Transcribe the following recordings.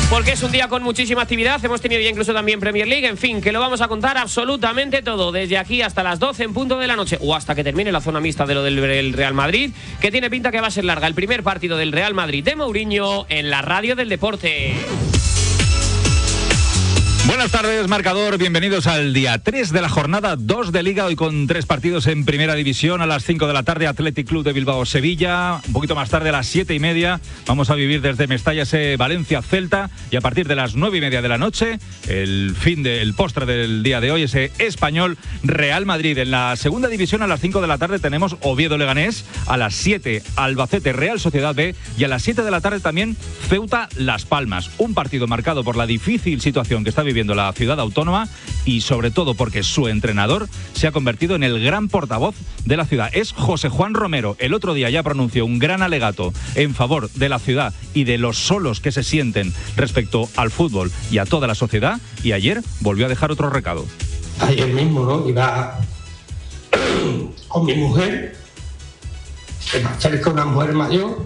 Porque es un día con muchísima actividad, hemos tenido ya incluso también Premier League, en fin, que lo vamos a contar absolutamente todo, desde aquí hasta las 12 en punto de la noche, o hasta que termine la zona mixta de lo del Real Madrid, que tiene pinta que va a ser larga. El primer partido del Real Madrid de Mourinho en la radio del deporte. Buenas tardes, marcador, bienvenidos al día 3 de la jornada 2 de Liga, hoy con 3 partidos en Primera División. A las 5 de la tarde, Athletic Club de Bilbao-Sevilla, un poquito más tarde a las 7:30, vamos a vivir desde Mestalla ese Valencia-Celta, y a partir de las 9:30 de la noche, el postre del día de hoy, ese Español-Real Madrid. En la Segunda División, a las 5 de la tarde, tenemos Oviedo-Leganés, a las 7 Albacete-Real Sociedad B, y a las 7 de la tarde también Ceuta-Las Palmas. Un partido marcado por la difícil situación que está viviendo la ciudad autónoma y sobre todo porque su entrenador se ha convertido en el gran portavoz de la ciudad. Es José Juan Romero. El otro día ya pronunció un gran alegato en favor de la ciudad y de los solos que se sienten respecto al fútbol y a toda la sociedad, y ayer volvió a dejar otro recado. Ayer mismo, ¿no? Iba con mi mujer, que me acerca una mujer mayor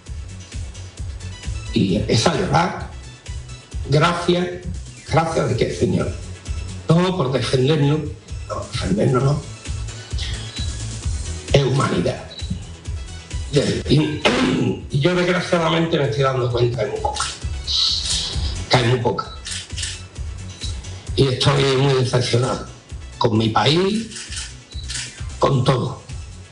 y empieza a llorar. Gracias de qué, señor. Todo por defendernos. No, defendernos no. Es humanidad. Y yo desgraciadamente me estoy dando cuenta de muy poca. Que hay muy poca. Y estoy muy decepcionado. Con mi país, con todo.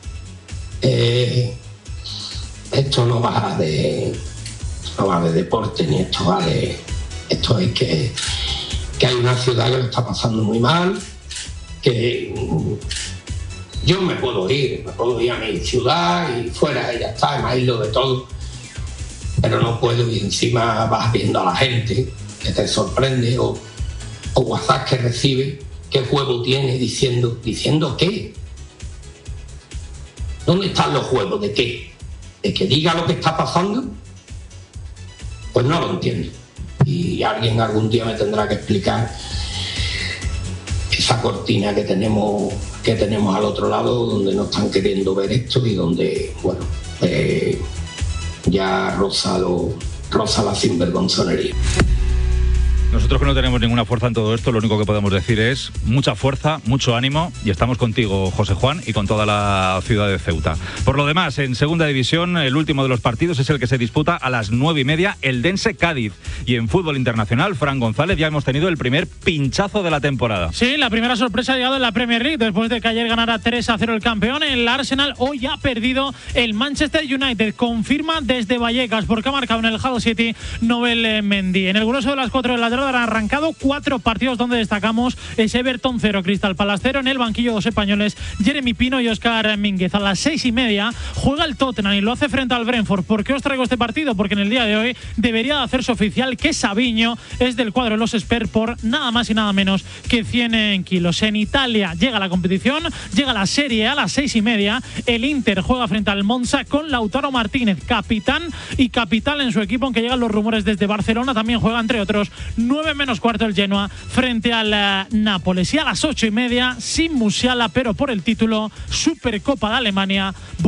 Esto no va de deporte, ni esto va de... Esto es que hay una ciudad que lo está pasando muy mal, que yo me puedo ir a mi ciudad y fuera y ya está, me aíslo de todo, pero no puedo, y encima vas viendo a la gente que te sorprende, o WhatsApp que recibe, qué juego tiene, diciendo ¿qué? ¿Dónde están los juegos? ¿De qué? ¿De que diga lo que está pasando? Pues no lo entiendo. Y alguien algún día me tendrá que explicar esa cortina que tenemos al otro lado, donde no están queriendo ver esto y donde, bueno, ya roza la sinvergonzonería. Nosotros, que no tenemos ninguna fuerza en todo esto, lo único que podemos decir es mucha fuerza, mucho ánimo, y estamos contigo, José Juan, y con toda la ciudad de Ceuta. Por lo demás, en Segunda División, el último de los partidos es el que se disputa a las 9:30, el Dense-Cádiz. Y en fútbol internacional, Fran González, ya hemos tenido el primer pinchazo de la temporada. Sí, la primera sorpresa ha llegado en la Premier League, después de que ayer ganara 3-0 el campeón. El Arsenal hoy ha perdido el Manchester United, confirma desde Vallecas, porque ha marcado en el Hull City Nobel Mendy. En el grueso de las 4 de la tarde han arrancado 4 partidos donde destacamos ese Everton 0, Crystal Palace 0. En el banquillo, 2 españoles, Jeremy Pino y Óscar Mínguez. A las 6:30 juega el Tottenham y lo hace frente al Brentford. ¿Por qué os traigo este partido? Porque en el día de hoy debería de hacerse oficial que Savinho es del cuadro de los Spurs por nada más y nada menos que 100 kilos. En Italia llega la competición, llega la Serie A las 6:30. El Inter juega frente al Monza con Lautaro Martínez, capitán y capital en su equipo, aunque llegan los rumores desde Barcelona. También juega, entre otros, 9 menos cuarto el Genoa frente al Nápoles. Y a las 8:30, sin Musiala, pero por el título, Supercopa de Alemania.